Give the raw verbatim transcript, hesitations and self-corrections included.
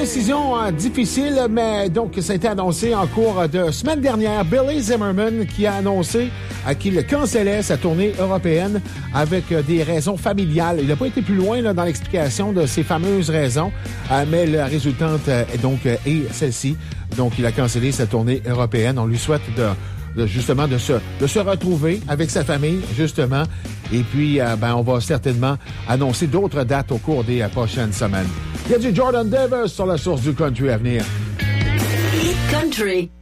décision euh, difficile, mais donc ça a été annoncé en cours de semaine dernière. Billy Zimmerman qui a annoncé euh, qu'il cancellait sa tournée européenne avec euh, des raisons familiales. Il n'a pas été plus loin là, dans l'explication de ces fameuses raisons, euh, mais la résultante euh, donc euh, est celle-ci. Donc il a cancellé sa tournée européenne. On lui souhaite de... De, justement de se, de se retrouver avec sa famille, justement. Et puis, euh, ben, on va certainement annoncer d'autres dates au cours des euh, prochaines semaines. Il y a du Jordan Davis sur la source du country à venir. Hit Country.